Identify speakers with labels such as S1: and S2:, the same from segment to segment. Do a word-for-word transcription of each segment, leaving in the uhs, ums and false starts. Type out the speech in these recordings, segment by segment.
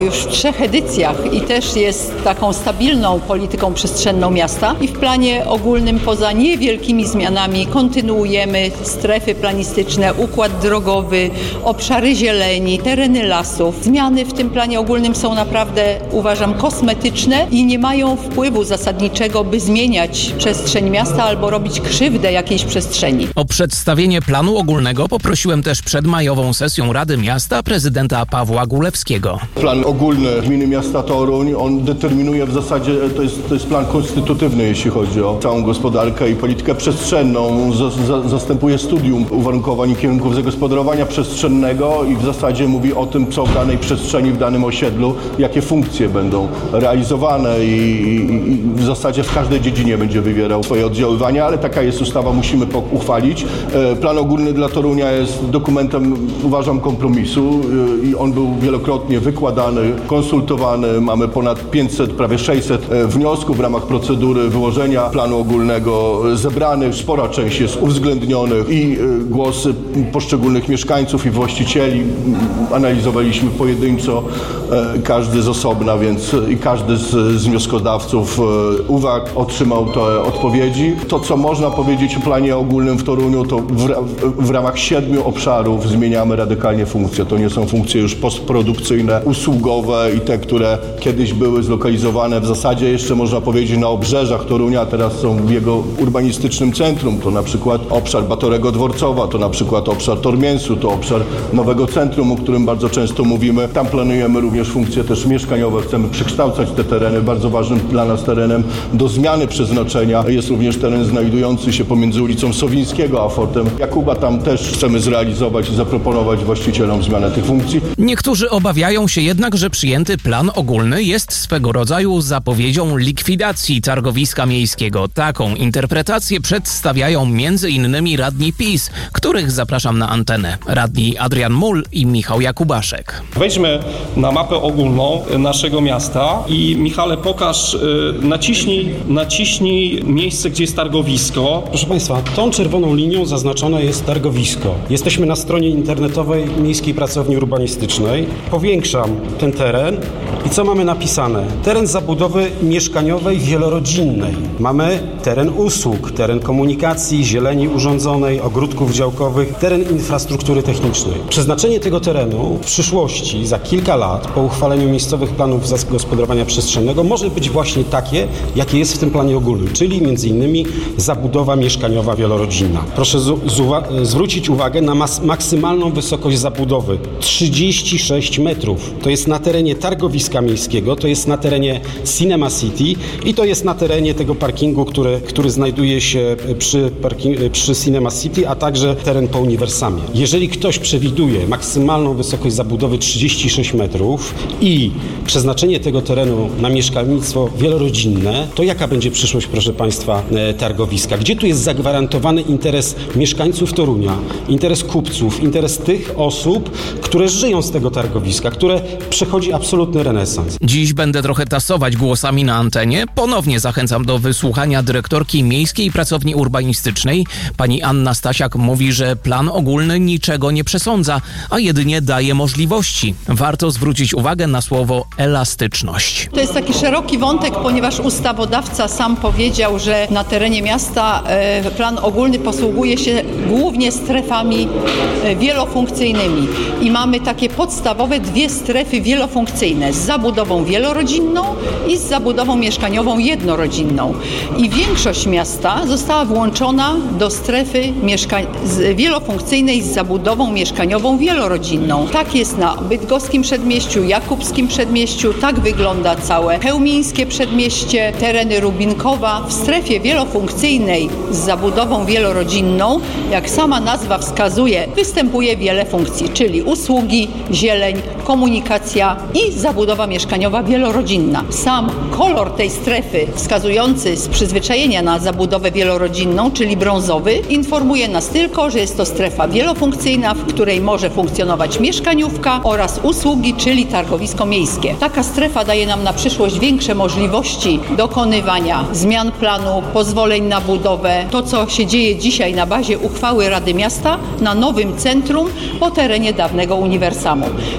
S1: już w trzech edycjach i też jest taką stabilną polityką przestrzenną miasta i w planie ogólnym poza niewielkimi zmianami kontynuujemy strefy planistyczne, układ drogowy, obszary zieleni, tereny lasów. Zmiany w tym planie ogólnym są naprawdę, uważam, kosmetyczne i nie mają wpływu zasadniczego, by zmieniać przestrzeń miasta albo robić krzywdę jakiejś przestrzeni.
S2: O przedstawienie planu ogólnego poprosiłem też przed majową sesją Rady Miasta prezydenta Pawła Gulewskiego.
S3: Plan ogólny gminy miasta Toruń, on determinuje w zasadzie, to jest, to jest plan konstytutywny, jeśli chodzi o całą gospodarkę i politykę przestrzenną. Z, za, zastępuje studium uwarunkowań i kierunków zagospodarowania przestrzennego i w zasadzie mówi o tym, co w danej przestrzeni, w danym osiedlu, jakie funkcje będą realizowane i, i, i w zasadzie w każdej dziedzinie będzie wywierał swoje oddziaływania, ale taka jest ustawa, musimy uchwalić. Plan ogólny dla Torunia jest dokumentem, uważam, kompromisu i on był wielokrotnie wykładany, konsultowany. Mamy ponad pięćset, prawie sześćset wniosków w ramach procedury wyłożenia planu ogólnego zebranych. Spora część jest uwzględnionych i głosy poszczególnych mieszkańców i właścicieli analizowaliśmy pojedynczo, każdy z osobna, więc i każdy z, z wnioskodawców uwag otrzymał te odpowiedzi. To, co można powiedzieć o planie ogólnym w Toruniu, to w, w ramach siedmiu obszarów zmieniamy radykalnie funkcje. To nie są funkcje już postprodukcyjne, usługowe i te, które kiedyś były zlokalizowane w zasadzie jeszcze można powiedzieć na obrzeżach Torunia, teraz są w jego urbanistycznym centrum. To na przykład obszar Batorego Dworcowa, to na przykład obszar Tormięsu, to obszar nowego centrum, o którym bardzo często mówimy. Tam planujemy również funkcje też mieszkaniowe. Chcemy przekształcać te tereny. Bardzo ważnym dla nas terenem do zmiany przeznaczenia jest również teren znajdujący się pomiędzy ulicą Sowińskiego a Fortem Jakuba. Tam też chcemy zrealizować i zaproponować właścicielom zmianę tych funkcji.
S2: Niektórzy obawiają się jednak, że przyjęty plan ogólny jest swego rodzaju zapowiedzią likwidacji targowiska miejskiego. Taką interpretację przedstawiają między innymi radni PiS, których zapraszam na antenę. Radni Adrian Mul i Michał Jakubaszek.
S4: Wejdźmy na mapę ogólną naszego miasta i Michale, pokaż, naciśnij, naciśnij miejsce, gdzie jest targowisko.
S5: Proszę Państwa, tą czerwoną linią zaznaczone jest targowisko. Jesteśmy na stronie internetowej Miejskiej Pracowni Urbanistycznej. Powiększam ten teren i co mamy napisane? Teren zabudowy mieszkaniowej wielorodzinnej. Mamy teren usług, teren komunikacji, zieleni urządzonej, ogródków działkowych, teren infrastruktury technicznej. Przeznaczenie tego terenu w przyszłości, za kilka lat, po uchwaleniu miejscowych planów zagospodarowania przestrzennego może być właśnie takie, jakie jest w tym planie ogólnym, czyli między innymi zabudowa mieszkaniowa wielorodzinna. Proszę z, z uwa- zwrócić uwagę na mas- maksymalną wysokość zabudowy trzydzieści sześć metrów. To jest na terenie targowiska miejskiego, to jest na terenie Cinema City i to jest na terenie tego parkingu, który, który znajduje się przy, parking- przy Cinema City, a także teren po Uniwersamie. Jeżeli ktoś przewiduje maksymalną wysokość zabudowy trzydzieści sześć metrów i przeznaczenie tego terenu na mieszkalnictwo wielorodzinne, to jaka będzie przyszłość, proszę Państwa, targowiska? Gdzie tu jest zagwarantowany interes mieszkańców Torunia, interes kupców, interes tych osób, które żyją z tego targowiska, które przechodzi absolutny renesans?
S2: Dziś będę trochę tasować głosami na antenie. Ponownie zachęcam do wysłuchania dyrektorki Miejskiej Pracowni Urbanistycznej. Pani Anna Stasiak mówi, że plan ogólny niczego nie przesądza, a jedynie daje możliwości. Warto zwrócić uwagę na słowo elastyczność.
S1: To jest taki szeroki wątek, ponieważ ustawodawca sam powiedział, że na terenie miasta e, plan ogólny posługuje się głównie strefami e, wielofunkcyjnymi i mamy takie podstawowe dwie strefy wielofunkcyjne z zabudową wielorodzinną i z zabudową mieszkaniową jednorodzinną. I większość miasta została włączona do strefy mieszka- z wielofunkcyjnej z zabudową mieszkaniową wielorodzinną. Tak jest na Bydgoskim Przedmieściu, Jakubskim Przedmieściu, tak wygląda całe Chełmińskie Przedmieście, tereny Rubinkowa. W strefie wielofunkcyjnej z zabudową wielorodzinną, jak sama nazwa wskazuje, występuje wiele funkcji, czyli usługi, zieleń, komunikacja i zabudowa mieszkaniowa wielorodzinna. Sam kolor tej strefy wskazujący z przyzwyczajenia na zabudowę wielorodzinną, czyli brązowy, informuje nas tylko, że jest to strefa wielofunkcyjna, w której może funkcjonować mieszkaniówka oraz usługi, czyli targowisko miejskie. Taka strefa daje nam na przyszłość większe możliwości dokonywania zmian planu, pozwoleń na budowę. To, co się dzieje dzisiaj na bazie uchwały Rady Miasta na nowym centrum po terenie dawnego Uniwersamu. Czyli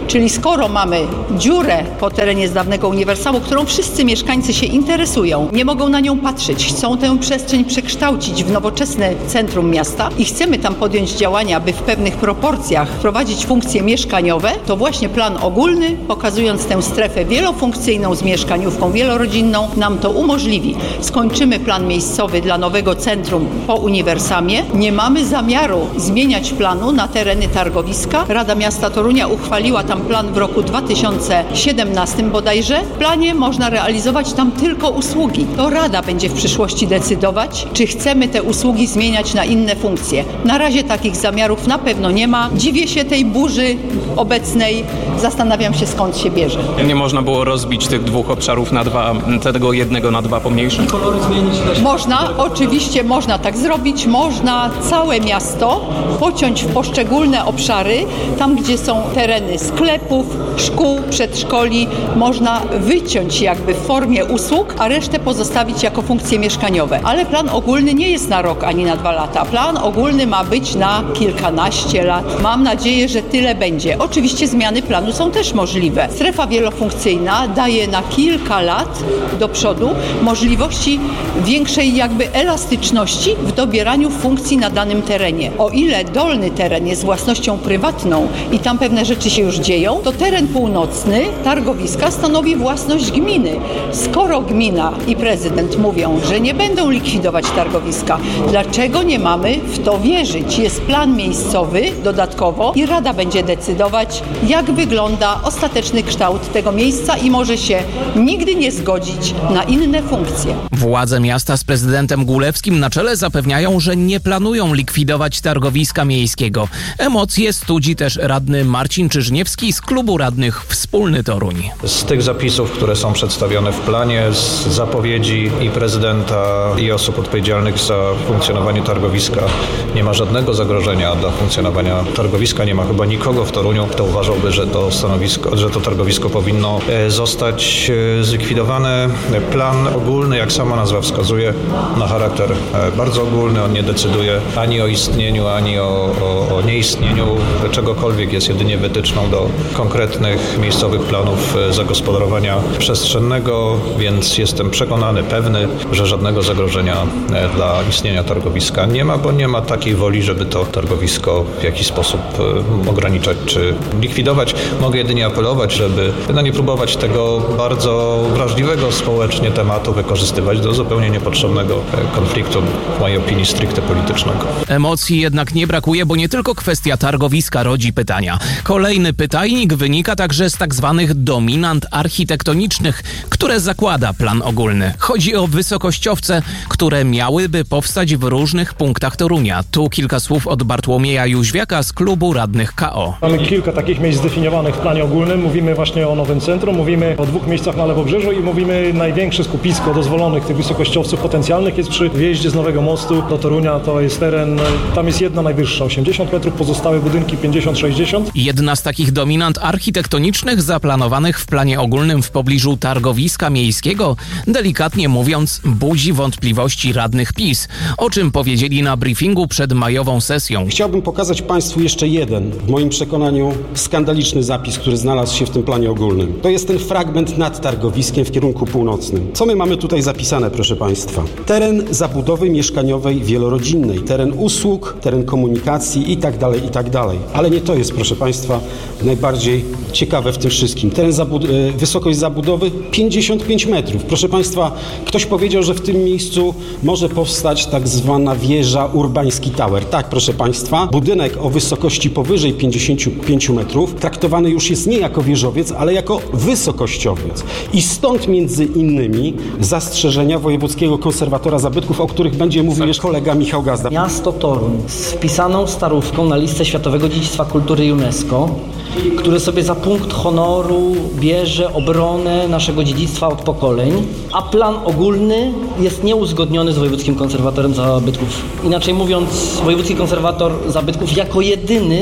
S1: skoro mamy dziurę po terenie z dawnego uniwersamu, którą wszyscy mieszkańcy się interesują, nie mogą na nią patrzeć, chcą tę przestrzeń przekształcić w nowoczesne centrum miasta i chcemy tam podjąć działania, by w pewnych proporcjach wprowadzić funkcje mieszkaniowe, to właśnie plan ogólny, pokazując tę strefę wielofunkcyjną z mieszkaniówką wielorodzinną, nam to umożliwi. Skończymy plan miejscowy dla nowego centrum po uniwersamie. Nie mamy zamiaru zmieniać planu na tereny targowiska. Rada Miasta Torunia uchwaliła tam plan w roku dwa tysiące siedemnastym bodajże. W planie można realizować tam tylko usługi. To Rada będzie w przyszłości decydować, czy chcemy te usługi zmieniać na inne funkcje. Na razie takich zamiarów na pewno nie ma. Dziwię się tej burzy obecnej. Zastanawiam się, skąd się bierze.
S6: Nie można było rozbić tych dwóch obszarów na dwa, tego jednego na dwa pomniejsze? Kolory zmienić da się?
S1: Można, oczywiście można tak zrobić. Można całe miasto pociąć w poszczególne obszary. Tam, gdzie są tereny sklepów, szkół, przedszkoli, można wyciąć jakby w formie usług, a resztę pozostawić jako funkcje mieszkaniowe. Ale plan ogólny nie jest na rok ani na dwa lata. Plan ogólny ma być na kilkanaście lat. Mam nadzieję, że tyle będzie. Oczywiście zmiany planu są też możliwe. Strefa wielofunkcyjna daje na kilka lat do przodu możliwości większej jakby elastyczności w dobieraniu funkcji na danym terenie. O ile dolny teren jest własnością prywatną i tam pewne rzeczy się już dzieją, to teren północny targowiska stanowi własność gminy. Skoro gmina i prezydent mówią, że nie będą likwidować targowiska, dlaczego nie mamy w to wierzyć? Jest plan miejscowy dodatkowo i Rada będzie decydować, jak wygląda ostateczny kształt tego miejsca i może się nigdy nie zgodzić na inne funkcje.
S2: Władze miasta z prezydentem Gulewskim na czele zapewniają, że nie planują likwidować targowiska miejskiego. Emocje studzi też radny Marcin Czyżniewski z klubu radnych Wspólny Toruń.
S7: Z tych zapisów, które są przedstawione w planie, z zapowiedzi i prezydenta, i osób odpowiedzialnych za funkcjonowanie targowiska, nie ma żadnego zagrożenia dla funkcjonowania targowiska. Nie ma chyba nikogo w Toruniu, kto uważałby, że to stanowisko, że to targowisko powinno zostać zlikwidowane. Plan ogólny, jak sama nazwa wskazuje, ma charakter bardzo ogólny. On nie decyduje ani o istnieniu, ani o, o, o nieistnieniu czegokolwiek. Jest jedynie wytyczną do konkretnych miejscowych planów zagospodarowania przestrzennego, więc jestem przekonany, pewny, że żadnego zagrożenia dla istnienia targowiska nie ma, bo nie ma takiej woli, żeby to targowisko w jakiś sposób ograniczać czy likwidować. Mogę jedynie apelować, żeby no, nie próbować tego bardzo wrażliwego społecznie tematu wykorzystywać do zupełnie niepotrzebnego konfliktu, w mojej opinii stricte politycznego.
S2: Emocji jednak nie brakuje, bo nie tylko kwestia targowiska rodzi pytania. Kolejny pytajnik wynika także z tak zwanych dominant architektonicznych, które zakłada plan ogólny. Chodzi o wysokościowce, które miałyby powstać w różnych punktach Torunia. Tu kilka słów od Bartłomieja Jóźwiaka z klubu radnych K O.
S8: Mamy kilka takich miejsc zdefiniowanych w planie ogólnym. Mówimy właśnie o nowym centrum, mówimy o dwóch miejscach na Lewobrzeżu i mówimy największe skupisko dozwolonych tych wysokościowców potencjalnych jest przy wjeździe z Nowego Mostu do Torunia. To jest teren, tam jest jedna najwyższa, osiemdziesiąt metrów, pozostałe budynki pięćdziesiąt sześćdziesiąt.
S2: Jedna z takich dominant architektonicznych zaplanowanych w planie ogólnym w pobliżu targowiska miejskiego, delikatnie mówiąc, budzi wątpliwości radnych PiS, o czym powiedzieli na briefingu przed majową sesją.
S5: Chciałbym pokazać Państwu jeszcze jeden, w moim przekonaniu, skandaliczny zapis, który znalazł się w tym planie ogólnym. To jest ten fragment nad targowiskiem w kierunku północnym. Co my mamy tutaj zapisane, proszę Państwa? Teren zabudowy mieszkaniowej wielorodzinnej, teren usług, teren komunikacji i tak dalej, i tak dalej. Ale nie to jest, proszę Państwa, najbardziej ciekawe w tym wszystkim. Teren zabud- wysokość zabudowy pięćdziesiąt pięć metrów. Proszę Państwa, ktoś powiedział, że w tym miejscu może powstać tak zwana wieża Urbański Tower. Tak, proszę Państwa, budynek o wysokości powyżej pięćdziesiąt pięć metrów traktowany już jest nie jako wieżowiec, ale jako wysokościowiec. I stąd między innymi zastrzeżenia Wojewódzkiego Konserwatora Zabytków, o których będzie mówił jeszcze kolega Michał Gazda.
S9: Miasto Toruń z wpisaną starówką na listę Światowego Dziedzictwa Kultury UNESCO, który sobie za punkt honoru bierze obronę naszego dziedzictwa od pokoleń, a plan ogólny jest nieuzgodniony z Wojewódzkim Konserwatorem Zabytków. Inaczej mówiąc, Wojewódzki Konserwator Zabytków jako jedyny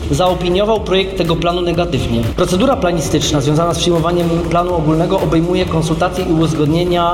S9: zaopiniował projekt tego planu negatywnie. Procedura planistyczna związana z przyjmowaniem planu ogólnego obejmuje konsultacje i uzgodnienia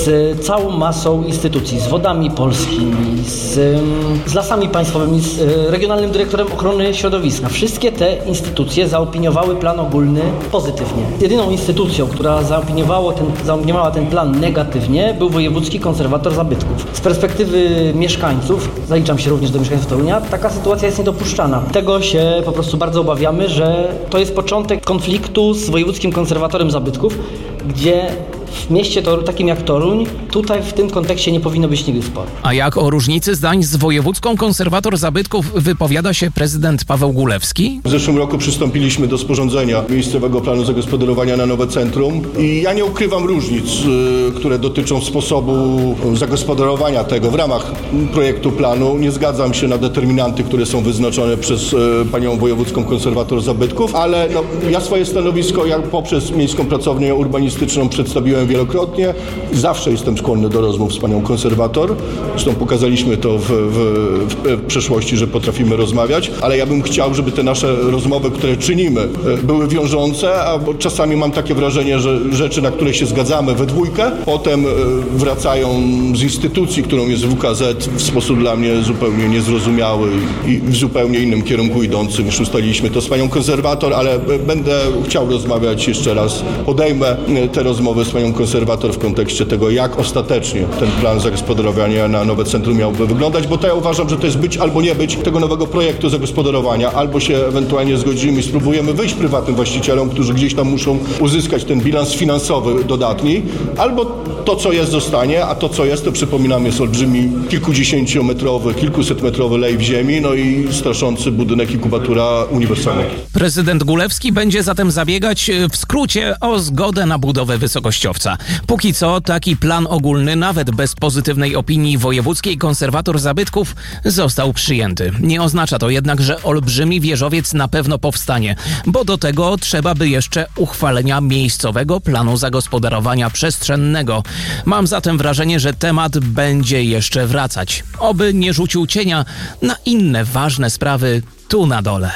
S9: z całą masą instytucji, z Wodami Polskimi, z, z Lasami Państwowymi, z Regionalnym Dyrektorem Ochrony Środowiska. Wszystkie te instytucje zaopiniowały plan ogólny pozytywnie. Jedyną instytucją, która zaopiniowała ten, zaopiniowała ten plan negatywnie, był Wojewódzki Konserwator Zabytków. Z perspektywy mieszkańców, zaliczam się również do mieszkańców Torunia, taka sytuacja jest niedopuszczalna. Tego się po prostu bardzo obawiamy, że to jest początek konfliktu z Wojewódzkim Konserwatorem Zabytków, gdzie w mieście Toruń, takim jak Toruń, tutaj w tym kontekście nie powinno być nigdy sporu.
S2: A jak o różnicy zdań z Wojewódzką Konserwator Zabytków wypowiada się prezydent Paweł Gulewski?
S3: W zeszłym roku przystąpiliśmy do sporządzenia miejscowego planu zagospodarowania na nowe centrum i ja nie ukrywam różnic, które dotyczą sposobu zagospodarowania tego w ramach projektu planu. Nie zgadzam się na determinanty, które są wyznaczone przez panią Wojewódzką Konserwator Zabytków, ale no, ja swoje stanowisko jak poprzez Miejską Pracownię Urbanistyczną przedstawiłem wielokrotnie. Zawsze jestem skłonny do rozmów z panią konserwator. Zresztą pokazaliśmy to w, w, w przeszłości, że potrafimy rozmawiać, ale ja bym chciał, żeby te nasze rozmowy, które czynimy, były wiążące, a bo czasami mam takie wrażenie, że rzeczy, na które się zgadzamy we dwójkę, potem wracają z instytucji, którą jest W K Z, w sposób dla mnie zupełnie niezrozumiały i w zupełnie innym kierunku idący, niż ustaliliśmy to z panią konserwator, ale będę chciał rozmawiać jeszcze raz. Podejmę te rozmowy z panią konserwator w kontekście tego, jak ostatecznie ten plan zagospodarowania na nowe centrum miałby wyglądać, bo to ja uważam, że to jest być albo nie być tego nowego projektu zagospodarowania, albo się ewentualnie zgodzimy i spróbujemy wyjść prywatnym właścicielom, którzy gdzieś tam muszą uzyskać ten bilans finansowy dodatni, albo to, co jest, zostanie, a to, co jest, to przypominam, jest olbrzymi, kilkudziesięciometrowy, kilkusetmetrowy lej w ziemi, no i straszący budynek inkubatura uniwersalna.
S2: Prezydent Gulewski będzie zatem zabiegać w skrócie o zgodę na budowę wysokościowca. Póki co taki plan ogólny, nawet bez pozytywnej opinii Wojewódzkiej Konserwator Zabytków, został przyjęty. Nie oznacza to jednak, że olbrzymi wieżowiec na pewno powstanie, bo do tego trzeba by jeszcze uchwalenia miejscowego planu zagospodarowania przestrzennego. Mam zatem wrażenie, że temat będzie jeszcze wracać. Oby nie rzucił cienia na inne ważne sprawy tu na dole.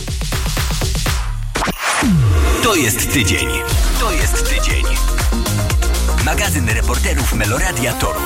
S10: To jest tydzień. To jest tydzień. Magazyn reporterów Meloradia Toruń.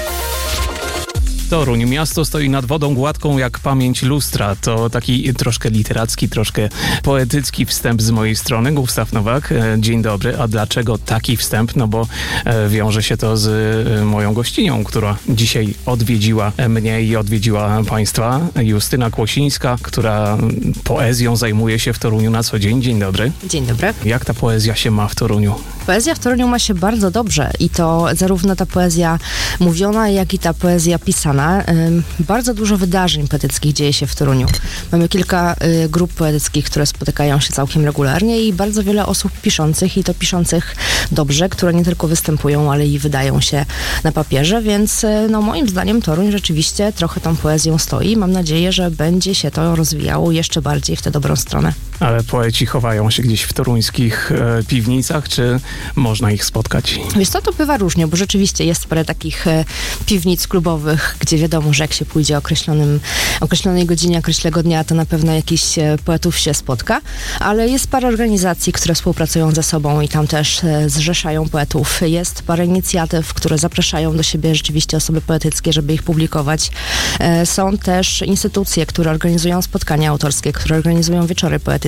S2: Toruń. Miasto stoi nad wodą gładką jak pamięć lustra. To taki troszkę literacki, troszkę poetycki wstęp z mojej strony. Gustaw Nowak, dzień dobry. A dlaczego taki wstęp? No bo wiąże się to z moją gościnią, która dzisiaj odwiedziła mnie i odwiedziła państwa. Justyna Kłosińska, która poezją zajmuje się w Toruniu na co dzień. Dzień dobry.
S11: Dzień dobry.
S2: Jak ta poezja się ma w Toruniu?
S11: Poezja w Toruniu ma się bardzo dobrze i to zarówno ta poezja mówiona, jak i ta poezja pisana. Bardzo dużo wydarzeń poetyckich dzieje się w Toruniu. Mamy kilka grup poetyckich, które spotykają się całkiem regularnie i bardzo wiele osób piszących i to piszących dobrze, które nie tylko występują, ale i wydają się na papierze, więc no moim zdaniem Toruń rzeczywiście trochę tą poezją stoi. Mam nadzieję, że będzie się to rozwijało jeszcze bardziej w tę dobrą stronę.
S2: Ale poeci chowają się gdzieś w toruńskich e, piwnicach, czy można ich spotkać?
S11: Wiesz co, to bywa różnie, bo rzeczywiście jest parę takich e, piwnic klubowych, gdzie wiadomo, że jak się pójdzie o określonym, określonej godzinie, określonego dnia, to na pewno jakiś e, poetów się spotka, ale jest parę organizacji, które współpracują ze sobą i tam też e, zrzeszają poetów. Jest parę inicjatyw, które zapraszają do siebie rzeczywiście osoby poetyckie, żeby ich publikować. E, są też instytucje, które organizują spotkania autorskie, które organizują wieczory poetyckie,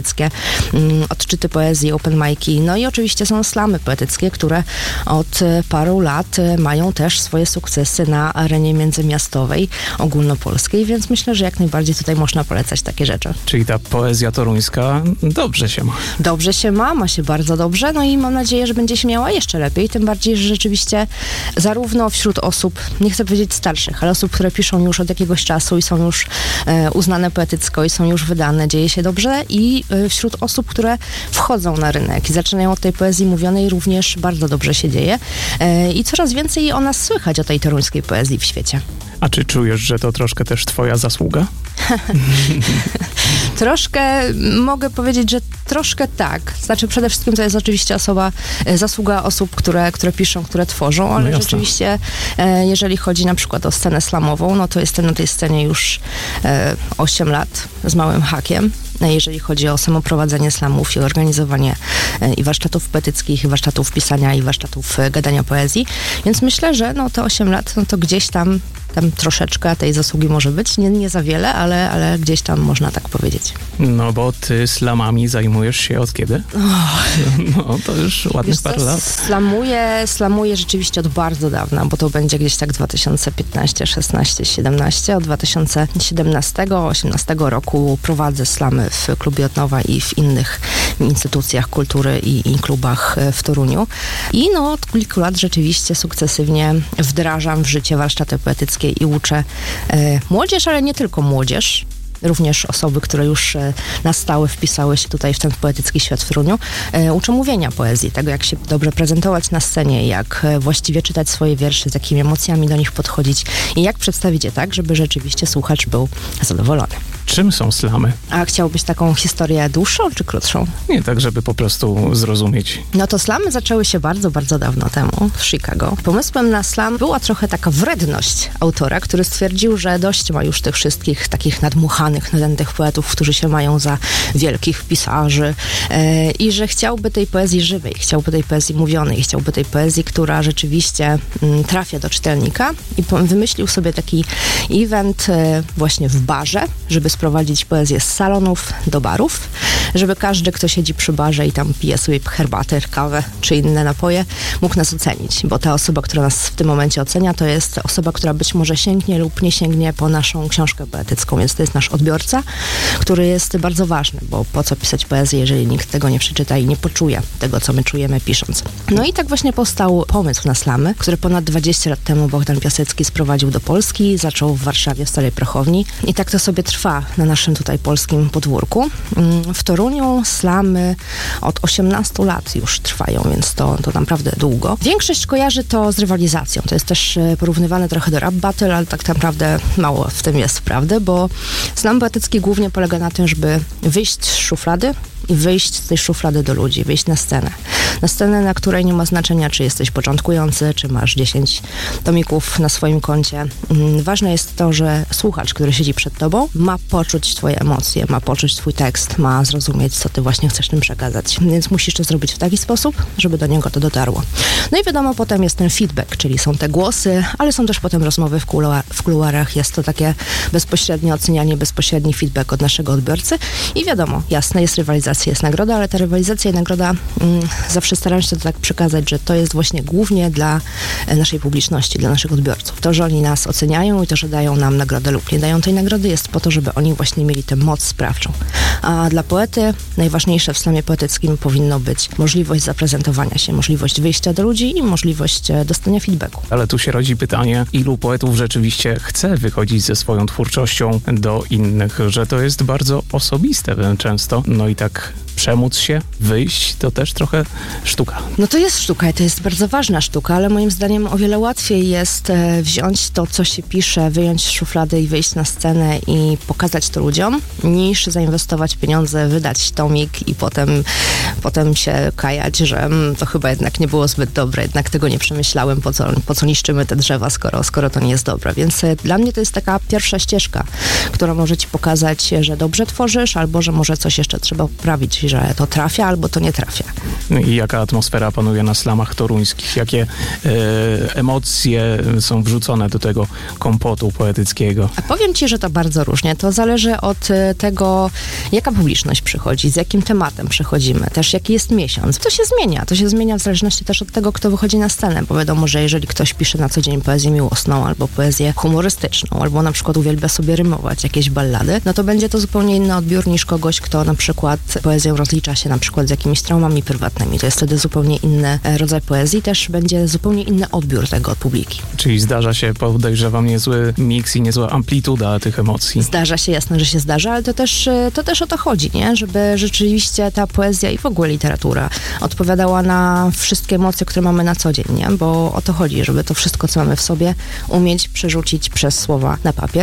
S11: odczyty poezji, open mic'i, no i oczywiście są slamy poetyckie, które od paru lat mają też swoje sukcesy na arenie międzymiastowej, ogólnopolskiej, więc myślę, że jak najbardziej tutaj można polecać takie rzeczy.
S2: Czyli ta poezja toruńska dobrze się ma.
S11: Dobrze się ma, ma się bardzo dobrze, no i mam nadzieję, że będzie się miała jeszcze lepiej, tym bardziej, że rzeczywiście zarówno wśród osób, nie chcę powiedzieć starszych, ale osób, które piszą już od jakiegoś czasu i są już e, uznane poetycko i są już wydane, dzieje się dobrze i wśród osób, które wchodzą na rynek i zaczynają od tej poezji mówionej, również bardzo dobrze się dzieje i coraz więcej o nas słychać, o tej toruńskiej poezji w świecie.
S2: A czy czujesz, że to troszkę też twoja zasługa?
S11: Troszkę, mogę powiedzieć, że troszkę tak. Znaczy przede wszystkim to jest oczywiście osoba, zasługa osób, które, które piszą, które tworzą, ale no rzeczywiście jeżeli chodzi na przykład o scenę slamową, no to jestem na tej scenie już osiem lat z małym hakiem. Jeżeli chodzi o samo prowadzenie slamów i organizowanie i warsztatów poetyckich, i warsztatów pisania, i warsztatów gadania poezji. Więc myślę, że no te osiem lat, no to gdzieś tam, tam troszeczkę tej zasługi może być. Nie, nie za wiele, ale, ale gdzieś tam można tak powiedzieć.
S2: No bo ty slamami zajmujesz się od kiedy?
S11: Oh.
S2: No to już ładnych parę lat.
S11: Slamuję, slamuję rzeczywiście od bardzo dawna, bo to będzie gdzieś tak dwa tysiące piętnasty, szesnasty, siedemnasty. Od dwa tysiące siedemnastego, osiemnastego roku prowadzę slamy w klubie Otnowa i w innych instytucjach kultury i, i klubach w Toruniu. I no od kilku lat rzeczywiście sukcesywnie wdrażam w życie warsztaty poetyckie i uczę e, młodzież, ale nie tylko młodzież. Również osoby, które już e, na stałe wpisały się tutaj w ten poetycki świat w Toruniu, e, uczę mówienia poezji, tego jak się dobrze prezentować na scenie, jak e, właściwie czytać swoje wiersze, z jakimi emocjami do nich podchodzić i jak przedstawić je tak, żeby rzeczywiście słuchacz był zadowolony.
S2: Czym są slamy?
S11: A chciałbyś taką historię dłuższą czy krótszą?
S2: Nie, tak żeby po prostu zrozumieć.
S11: No to slamy zaczęły się bardzo, bardzo dawno temu w Chicago. Pomysłem na slam była trochę taka wredność autora, który stwierdził, że dość ma już tych wszystkich takich nadmuchanych, nadętych poetów, którzy się mają za wielkich pisarzy e, i że chciałby tej poezji żywej, chciałby tej poezji mówionej, chciałby tej poezji, która rzeczywiście m, trafia do czytelnika i po, wymyślił sobie taki event e, właśnie w barze, żeby sprowadzić poezję z salonów do barów, żeby każdy, kto siedzi przy barze i tam pije sobie herbatę, kawę czy inne napoje, mógł nas ocenić, bo ta osoba, która nas w tym momencie ocenia, to jest osoba, która być może sięgnie lub nie sięgnie po naszą książkę poetycką, więc to jest nasz odbiorca, który jest bardzo ważny, bo po co pisać poezję, jeżeli nikt tego nie przeczyta i nie poczuje tego, co my czujemy pisząc. No i tak właśnie powstał pomysł na slamy, który ponad dwadzieścia lat temu Bohdan Piasecki sprowadził do Polski, zaczął w Warszawie w Starej Prochowni i tak to sobie trwa na naszym tutaj polskim podwórku. W Toruniu slamy od osiemnastu lat już trwają, więc to, to naprawdę długo. Większość kojarzy to z rywalizacją. To jest też porównywane trochę do rap battle, ale tak naprawdę mało w tym jest prawdy, bo slam poetycki głównie polega na tym, żeby wyjść z szuflady i wyjść z tej szuflady do ludzi, wyjść na scenę. Na scenę, na której nie ma znaczenia, czy jesteś początkujący, czy masz dziesięć tomików na swoim koncie. Ważne jest to, że słuchacz, który siedzi przed tobą, ma poczuć twoje emocje, ma poczuć twój tekst, ma zrozumieć, co ty właśnie chcesz tym przekazać. Więc musisz to zrobić w taki sposób, żeby do niego to dotarło. No i wiadomo, potem jest ten feedback, czyli są te głosy, ale są też potem rozmowy w, kuluar- w kuluarach. Jest to takie bezpośrednie ocenianie, bezpośredni feedback od naszego odbiorcy i wiadomo, jasne, jest rywalizacja, jest nagroda, ale ta rywalizacja i nagroda mm, zawsze staram się to tak przekazać, że to jest właśnie głównie dla naszej publiczności, dla naszych odbiorców. To, że oni nas oceniają i to, że dają nam nagrodę lub nie dają tej nagrody, jest po to, żeby oni właśnie mieli tę moc sprawczą. A dla poety najważniejsze w slamie poetyckim powinno być możliwość zaprezentowania się, możliwość wyjścia do ludzi i możliwość dostania feedbacku.
S2: Ale tu się rodzi pytanie, ilu poetów rzeczywiście chce wychodzić ze swoją twórczością do innych, że to jest bardzo osobiste często, no i tak przemóc się, wyjść, to też trochę sztuka.
S11: No to jest sztuka i to jest bardzo ważna sztuka, ale moim zdaniem o wiele łatwiej jest wziąć to, co się pisze, wyjąć z szuflady i wyjść na scenę i pokazać to ludziom, niż zainwestować pieniądze, wydać tomik i potem, potem się kajać, że mm, to chyba jednak nie było zbyt dobre, jednak tego nie przemyślałem, po co, po co niszczymy te drzewa, skoro, skoro to nie jest dobre. Więc dla mnie to jest taka pierwsza ścieżka, która może ci pokazać, że dobrze tworzysz, albo że może coś jeszcze trzeba poprawić, że to trafia, albo to nie trafia.
S2: I jaka atmosfera panuje na slamach toruńskich? Jakie e, emocje są wrzucone do tego kompotu poetyckiego?
S11: A powiem ci, że to bardzo różnie. To zależy od tego, jaka publiczność przychodzi, z jakim tematem przychodzimy, też jaki jest miesiąc. To się zmienia. To się zmienia w zależności też od tego, kto wychodzi na scenę, bo wiadomo, że jeżeli ktoś pisze na co dzień poezję miłosną, albo poezję humorystyczną, albo na przykład uwielbia sobie rymować jakieś ballady, no to będzie to zupełnie inny odbiór niż kogoś, kto na przykład poezją rozlicza się na przykład z jakimiś traumami prywatnymi. To jest wtedy zupełnie inny rodzaj poezji, też będzie zupełnie inny odbiór tego od publiki.
S2: Czyli zdarza się, podejrzewam, niezły miks i niezła amplituda tych emocji.
S11: Zdarza się, jasne, że się zdarza, ale to też, to też o to chodzi, nie? Żeby rzeczywiście ta poezja i w ogóle literatura odpowiadała na wszystkie emocje, które mamy na co dzień, nie? Bo o to chodzi, żeby to wszystko, co mamy w sobie, umieć przerzucić przez słowa na papier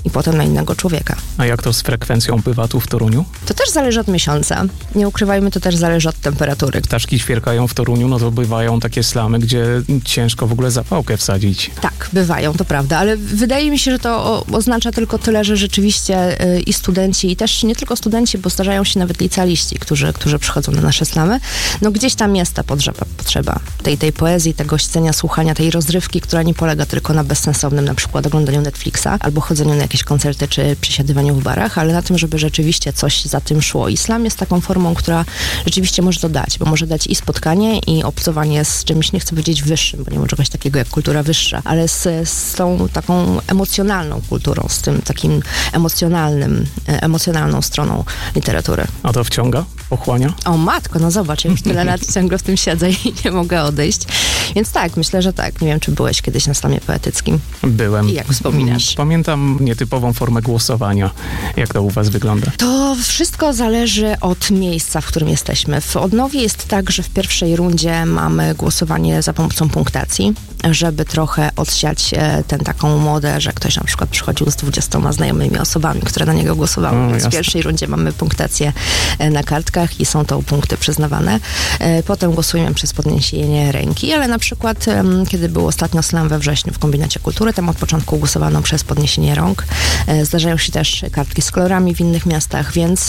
S11: i potem na innego człowieka.
S2: A jak to z frekwencją bywa tu w Toruniu?
S11: To też zależy od miesiąca. Nie ukrywajmy, to też zależy od temperatury.
S2: Ptaszki ćwierkają w Toruniu, no to bywają takie slamy, gdzie ciężko w ogóle zapałkę wsadzić.
S11: Tak, bywają, to prawda, ale wydaje mi się, że to o, oznacza tylko tyle, że rzeczywiście y, i studenci, i też nie tylko studenci, bo zdarzają się nawet licealiści, którzy, którzy przychodzą na nasze slamy. No gdzieś tam jest ta potrzeba, potrzeba tej, tej poezji, tego siedzenia, słuchania, tej rozrywki, która nie polega tylko na bezsensownym na przykład oglądaniu Netflixa albo chodzeniu na jakieś koncerty czy przesiadywaniu w barach, ale na tym, żeby rzeczywiście coś za tym szło. I slam jest taką formą, która rzeczywiście może to dać, bo może dać i spotkanie, i obcowanie z czymś, nie chcę powiedzieć wyższym, bo nie ma czegoś takiego jak kultura wyższa, ale z, z tą taką emocjonalną kulturą, z tym takim emocjonalnym, emocjonalną stroną literatury.
S2: A to wciąga? Pochłania?
S11: O matko, no zobacz, ja już tyle lat ciągle w tym siedzę i nie mogę odejść. Więc tak, myślę, że tak. Nie wiem, czy byłeś kiedyś na slamie poetyckim.
S2: Byłem.
S11: I jak wspominasz?
S2: Pamiętam nietypową formę głosowania. Jak to u was wygląda?
S11: To wszystko zależy od miejsca, w którym jesteśmy. W Odnowie jest tak, że w pierwszej rundzie mamy głosowanie za pomocą punktacji, żeby trochę odsiać tę taką modę, że ktoś na przykład przychodził z dwudziestoma znajomymi osobami, które na niego głosowały.
S2: No,
S11: Więc
S2: jasne.
S11: w pierwszej rundzie mamy punktację na kartkach i są to punkty przyznawane. Potem głosujemy przez podniesienie ręki, ale na przykład kiedy był ostatnio slam we wrześniu w Kombinacie Kultury, tam od początku głosowano przez podniesienie rąk. Zdarzają się też kartki z kolorami w innych miastach, więc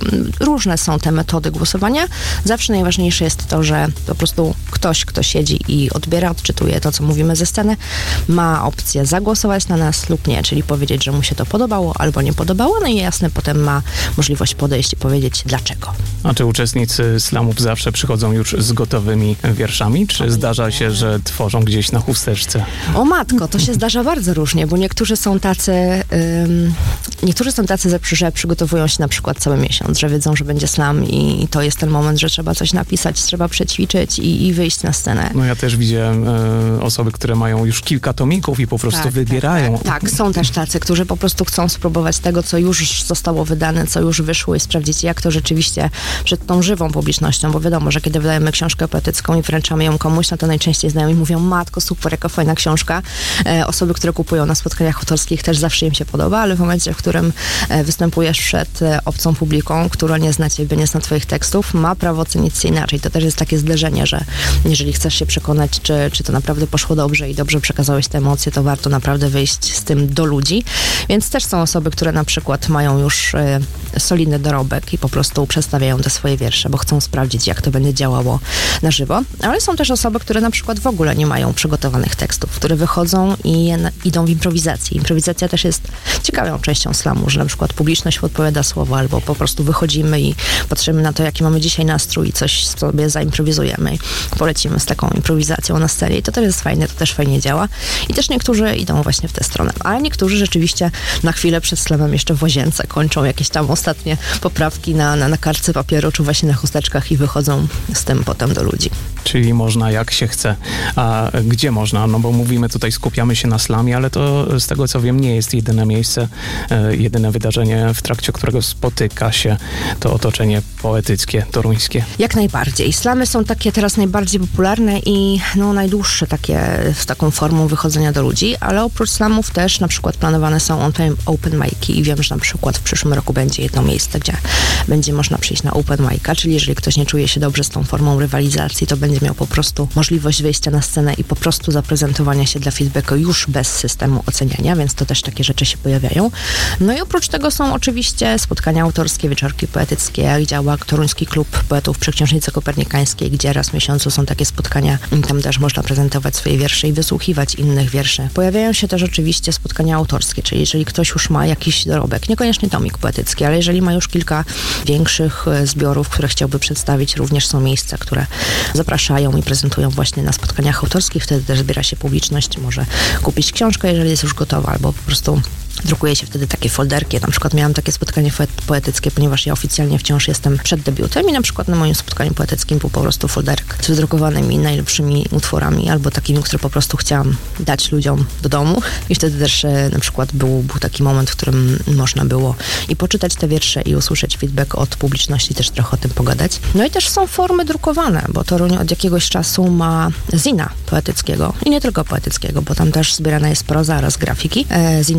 S11: różne są te metody głosowania. Zawsze najważniejsze jest to, że po prostu ktoś, kto siedzi i odbiera, odczytuje to, co mówimy ze sceny, ma opcję zagłosować na nas lub nie, czyli powiedzieć, że mu się to podobało albo nie podobało, no i jasne, potem ma możliwość podejść i powiedzieć dlaczego.
S2: A czy uczestnicy slamów zawsze przychodzą już z gotowymi wierszami, czy zdarza się, że tworzą gdzieś na chusteczce?
S11: O matko, to się zdarza bardzo różnie, bo niektórzy są tacy, ym, niektórzy są tacy, że przygotowują się na przykład cały miesiąc, że wiedzą, że będzie slam i to jest ten moment, że trzeba coś napisać, trzeba przećwiczyć i, i wyjść na scenę.
S2: No ja też widziałem y, osoby, które mają już kilka tomików i po prostu
S11: tak,
S2: wybierają.
S11: Tak, tak, tak, są też tacy, którzy po prostu chcą spróbować tego, co już zostało wydane, co już wyszło i sprawdzić, jak to rzeczywiście przed tą żywą publicznością, bo wiadomo, że kiedy wydajemy książkę poetycką i wręczamy ją komuś, no to najczęściej znajomi mówią, matko, super, jaka fajna książka. E, osoby, które kupują na spotkaniach autorskich, też zawsze im się podoba, ale w momencie, w którym e, występujesz przed e, obcą publiką, która nie zna ciebie, nie zna twoich tekstów, ma prawo ocenić się inaczej. To też jest takie zderzenie, że jeżeli chcesz się przekonać, czy, czy to naprawdę poszło dobrze i dobrze przekazałeś te emocje, to warto naprawdę wyjść z tym do ludzi. Więc też są osoby, które na przykład mają już e, solidny dorobek i po prostu przedstawiają te swoje wiersze, bo chcą sprawdzić, jak to będzie działało na żywo. Ale są też osoby, które na przykład w ogóle nie mają przygotowanych tekstów, które wychodzą i idą w improwizacji. Improwizacja też jest ciekawą częścią slamu, że na przykład publiczność podpowiada słowo, albo po prostu wychodzimy i patrzymy na to, jaki mamy dzisiaj nastrój i coś sobie zaimprowizujemy i polecimy z taką improwizacją na scenie. I to też jest fajne, to też fajnie działa. I też niektórzy idą właśnie w tę stronę. Ale niektórzy rzeczywiście na chwilę przed slamem jeszcze w łazience kończą jakieś tam ostatnie poprawki na, na, na kartce papieru, czy właśnie na chusteczkach i wychodzą z tym potem do ludzi.
S2: Czyli można jak się chce. A gdzie można? No bo mówimy tutaj, skupiamy się na slamie, ale to z tego co wiem nie jest jedyne miejsce, e, jedyne wydarzenie, w trakcie którego spotyka się to otoczenie poetyckie, toruńskie.
S11: Jak najbardziej. Slamy są takie teraz najbardziej popularne i no, najdłuższe takie z taką formą wychodzenia do ludzi, ale oprócz slamów też na przykład planowane są on-time open mic'i i wiem, że na przykład w przyszłym roku będzie jedno miejsce, gdzie będzie można przyjść na open mic'a, czyli jeżeli ktoś nie czuje się dobrze z tą formą rywalizacji, to będzie miał po prostu możliwość wyjścia na scenę i po prostu zaprezentowania się dla feedbacku już bez systemu oceniania, więc to też takie rzeczy się pojawiają. No i oprócz tego są oczywiście spotkania autorskie, wieczorki poetyckie, jak działa Toruński Klub Poetów przy Książnicy Kopernikańskiej, gdzie raz w miesiącu są takie spotkania, tam też można prezentować swoje wiersze i wysłuchiwać innych wierszy. Pojawiają się też oczywiście spotkania autorskie, czyli jeżeli ktoś już ma jakiś dorobek, niekoniecznie tomik poetycki, ale jeżeli ma już kilka większych zbiorów, które chciałby przedstawić, również są miejsca, które zapraszają i prezentują właśnie na spotkaniach autorskich, wtedy też zbiera się publiczność, może kupić książkę, jeżeli jest już gotowa, albo po prostu drukuje się wtedy takie folderki. Na przykład miałam takie spotkanie poetyckie, ponieważ ja oficjalnie wciąż jestem przed debiutem i na przykład na moim spotkaniu poetyckim był po prostu folderek z wydrukowanymi najlepszymi utworami albo takimi, które po prostu chciałam dać ludziom do domu i wtedy też e, na przykład był, był taki moment, w którym można było i poczytać te wiersze i usłyszeć feedback od publiczności, też trochę o tym pogadać. No i też są formy drukowane, bo Toruń od jakiegoś czasu ma zina poetyckiego i nie tylko poetyckiego, bo tam też zbierana jest proza oraz grafiki. E, zin nazywa się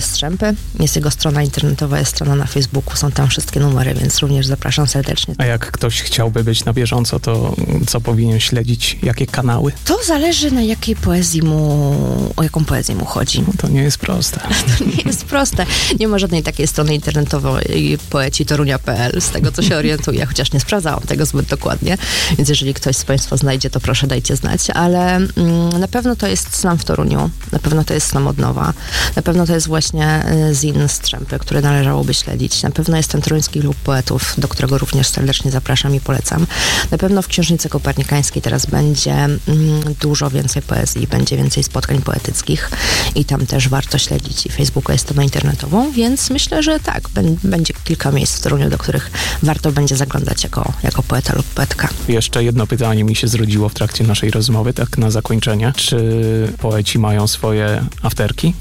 S11: Strzępy. Jest jego strona internetowa, jest strona na Facebooku, są tam wszystkie numery, więc również zapraszam serdecznie.
S2: A jak ktoś chciałby być na bieżąco, to co powinien śledzić? Jakie kanały?
S11: To zależy, na jakiej poezji mu, o jaką poezję mu chodzi.
S2: No to nie jest proste.
S11: To nie jest proste. Nie ma żadnej takiej strony internetowej poeci torunia kropka pe el, z tego co się orientuję, chociaż nie sprawdzałam tego zbyt dokładnie, więc jeżeli ktoś z Państwa znajdzie, to proszę dajcie znać, ale mm, na pewno to jest Slam w Toruniu, na pewno to jest Slam od nowa, na pewno to jest właśnie Zin Strzępy, który należałoby śledzić, na pewno jest ten Toruński Klub Poetów, do którego również serdecznie zapraszam i polecam. Na pewno w Książnicy Kopernikańskiej teraz będzie mm, dużo więcej poezji, będzie więcej spotkań poetyckich i tam też warto śledzić i Facebooka jest stronę internetową, więc myślę, że tak, b- będzie kilka miejsc w Toruniu, do których warto będzie zaglądać jako, jako poeta lub poetka.
S2: Jeszcze jedno pytanie mi się zrodziło w trakcie naszej rozmowy, tak na zakończenie. Czy poeci mają swoje afterki?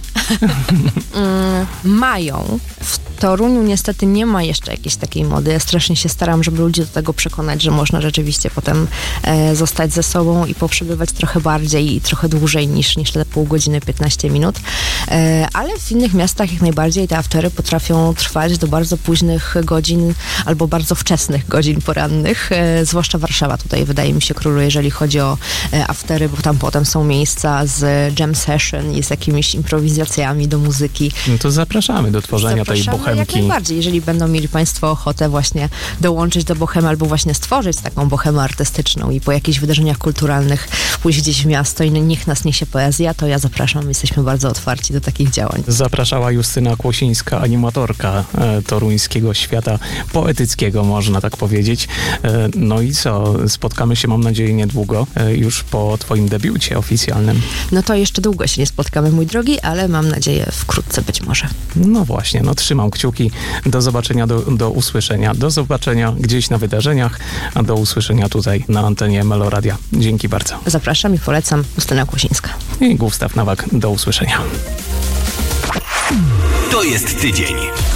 S11: mm, mają. W Toruniu niestety nie ma jeszcze jakiejś takiej mody. Ja strasznie się staram, żeby ludzi do tego przekonać, że można rzeczywiście potem e, zostać ze sobą i poprzebywać trochę bardziej i trochę dłużej niż, niż te pół godziny, piętnaście minut. E, ale w innych miastach jak najbardziej te aftery potrafią trwać do bardzo późnych godzin albo bardzo wczesnych godzin porannych. E, zwłaszcza Warszawa tutaj wydaje mi się króluje, jeżeli chodzi o e, aftery, bo tam potem są miejsca z jam session i z jakimiś improwizacjami do muzyki.
S2: No to zapraszamy do tworzenia
S11: zapraszamy
S2: tej bohemki.
S11: Jak najbardziej, jeżeli będą mieli Państwo ochotę właśnie dołączyć do bohemy albo właśnie stworzyć taką bohemę artystyczną i po jakichś wydarzeniach kulturalnych pójść gdzieś w miasto i niech nas niesie poezja, to ja zapraszam. Jesteśmy bardzo otwarci do takich działań.
S2: Zapraszała Justyna Kłosińska, animatorka e, toruńskiego świata poetyckiego, można tak powiedzieć. E, no i co? Spotkamy się, mam nadzieję, niedługo, e, już po Twoim debiucie oficjalnym.
S11: No to jeszcze długo się nie spotkamy, mój drogi, ale mam nadzieję wkrótce być może.
S2: No właśnie, no trzymam kciuki. Do zobaczenia, do, do usłyszenia. Do zobaczenia gdzieś na wydarzeniach, a do usłyszenia tutaj na antenie Meloradia. Dzięki bardzo.
S11: Zapraszam i polecam. Justyna Kłosińska.
S2: I Gustaw Nowak. Do usłyszenia.
S10: To jest tydzień.